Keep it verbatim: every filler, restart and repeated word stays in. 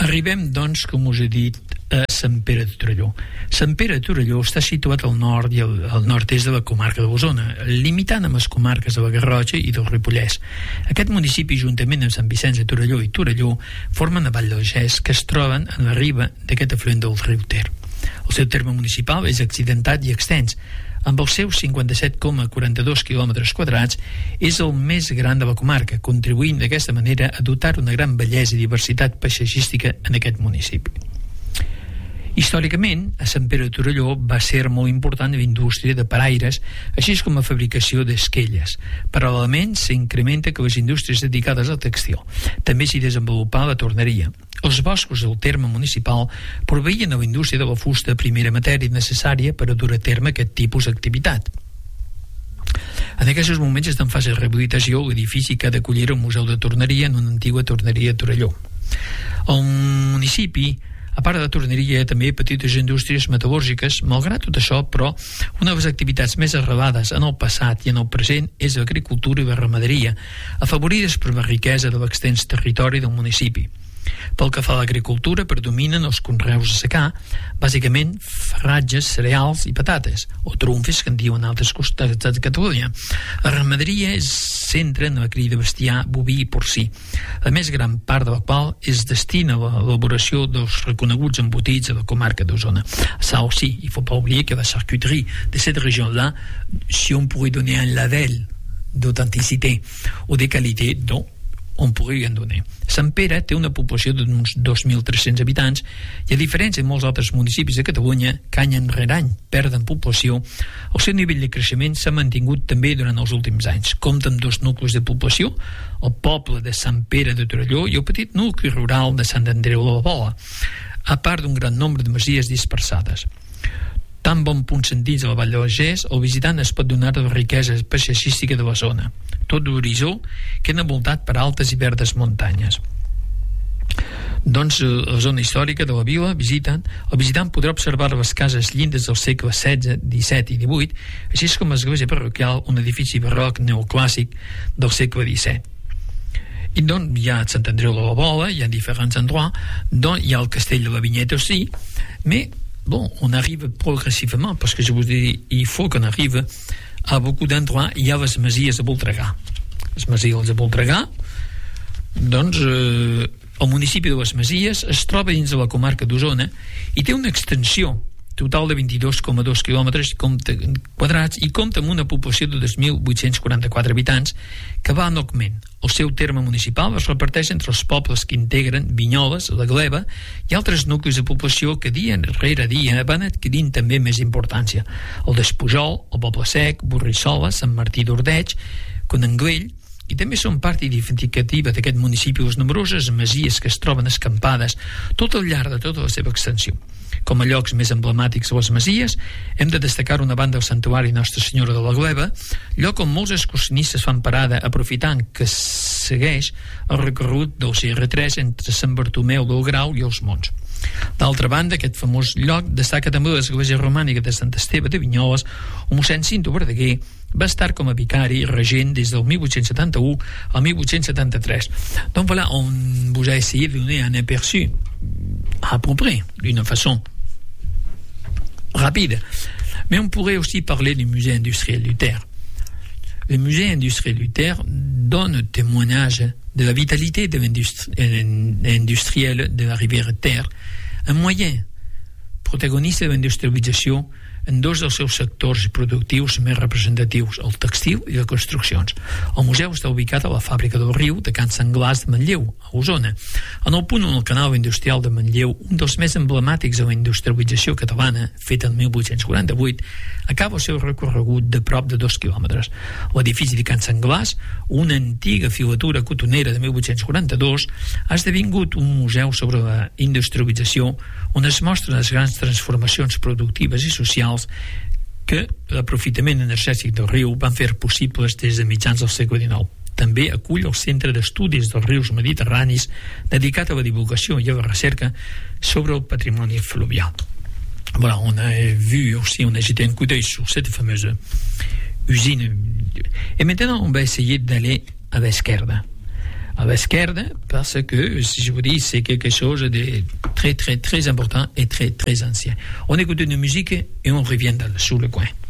Arribem, doncs, com us he dit, a Sant Pere de Torelló. Sant Pere de Torelló està situat al nord i al, al nord-est de la comarca d'Osona, limitant amb les comarques de la Garrotxa i del Ripollès. Aquest municipi, juntament amb Sant Vicenç de Torelló i Torelló, formen la Vall del Gès, que es troben a la riba d'aquest afluent del riu Ter. El seu terme municipal és accidentat i extens. Amb els seus cinquanta-set coma quaranta-dos quilòmetres quadrats, és el més gran de la comarca, contribuint d'aquesta manera a dotar una gran bellesa i diversitat paisatgística en aquest municipi. Històricament, a Sant Pere de Torelló va ser molt important la indústria de paraires, així com la fabricació d'esquelles. Paral·lelament, s'incrementa que les indústries dedicades al tèxtil. També s'hi desenvolupà la torneria. Els boscos del terme municipal proveïen a la indústria de la fusta primera matèria necessària per a dur a terme aquest tipus d'activitat. En aquests moments està en fase de rehabilitació l'edifici que ha d'acollir el Museu de Torneria en una antiga torneria de Torelló. El municipi, a part de la torneria, també petites indústries metal·lúrgiques. Malgrat tot això, però, una de les activitats més arrelades en el passat i en el present és l'agricultura i la ramaderia, afavorides per la riquesa de l'extens territori del municipi. Pel que fa a l'agricultura, predominen els conreus a secà, bàsicament farratges, cereals i patates, o trumfes, que en diuen altres costats de Catalunya. La ramaderia es centra en la cria de bestiar, boví i porcí, la més gran part de la qual es destina a l'elaboració dels reconeguts embotits a la comarca d'Osona. Ça aussi, il ne faut pas oublier que la charcuterie de cette région-là, si on pourrait donner un label d'authenticité ou de qualité, donc on pourrait en donner. Sant Pere té una població d'uns dos mil tres-cents habitants i, a diferència de molts altres municipis de Catalunya que any enrere any perden població, el seu nivell de creixement s'ha mantingut també durant els últims anys. Compta amb dos nuclis de població, el poble de Sant Pere de Torelló i el petit nucli rural de Sant Andreu de la Bola, a part d'un gran nombre de masies dispersades. Tan bon punt sentits a la Vall del Gès, el visitant es pot donar de la riquesa paisatgística de la zona. Tot l'horitzó queda envoltat per altes i verdes muntanyes. Doncs la zona històrica de la vila visiten, el visitant podrà observar les cases llindes del segle setze, disset i divuit, així com l'església parroquial, un edifici barroc neoclàssic del segle disset. I donc hi ha Sant Andreu de la Bola, il y a différents endroits, donc il y a le castell de la Vignette aussi, mais bon, on arrive progressivement, parce que je vous dis, il faut qu'on arrive a beaucoup d'endroits. Hi ha les masies de Voltregà. Les masies de Voltregà, doncs, eh, el municipi de les Masies es troba dins de la comarca d'Osona i té una extensió total de vint-i-dos coma dos quilòmetres quadrats i compta amb una població de dos mil vuit-cents quaranta-quatre habitants que va en augment. El seu terme municipal es reparteix entre els pobles que integren Vinyoles, la Gleva i altres nuclis de població que dia rere dia van adquirint també més importància. El d'Espujol, el Poble Sec, Borrissola, Sant Martí d'Ordeig, Conanglell, i també són part identificativa d'aquest municipi les nombroses masies que es troben escampades tot al llarg de tota la seva extensió. Com a llocs més emblemàtics de les masies, hem de destacar una banda del Santuari Nostra Senyora de la Gleva, lloc on molts excursionistes fan parada aprofitant que segueix el recorregut del C R tres entre Sant Bartomeu del Grau i els Monts. D'altra banda, aquest famós lloc destaca també l'església romànica de Sant Esteve de Vinyoles, on mossèn Cinto Verdaguer va estar com a vicari regent des del mil vuit-cents setanta-u al mil vuit-cents setanta-tres. Donc voilà, on vous a essayé de donner un aperçu à peu près, d'une façon rapide. Mais on pourrait aussi parler du musée industriel du Ter. Le musée industriel du Ter donne témoignage de la vitalité de l'industrie industrielle de la rivière Ter, un moyen protagonista de la industrialització en dos dels seus sectors productius més representatius, el tèxtil i les construccions. El museu està ubicat a la fàbrica del riu de Can Senglars de Manlleu, a Osona. En el punt on el canal industrial de Manlleu, un dels més emblemàtics de la industrialització catalana, fet en mil vuit-cents quaranta-vuit, acaba el seu recorregut de prop de dos quilòmetres. L'edifici de Can Senglars, una antiga filatura cotonera de mil vuit-cents quaranta-dos, ha esdevingut un museu sobre la industrialització on es mostren les grans transformacions productives i socials que l'aprofitament energètic del riu van fer possibles des de mitjans del segle dinou. També acull el Centre d'Estudis dels Rius Mediterranis dedicat a la divulgació i a la recerca sobre el patrimoni fluvial. Voilà, on a vu aussi, on a jeté un coup d'œil sur cette fameuse usine. Et maintenant, on va essayer d'aller à l'esquerda. à l'esquerre, parce que, si je vous dis, c'est quelque chose de très, très, très important et très, très ancien. On écoute une musique et on revient dans, sur le coin.